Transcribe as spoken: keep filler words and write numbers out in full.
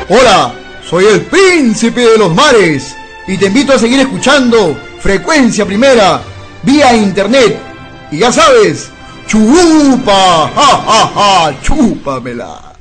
Hola, soy el príncipe de los mares y te invito a seguir escuchando Frecuencia Primera vía internet. Y ya sabes, chupa, ja, ja, ja, chúpamela.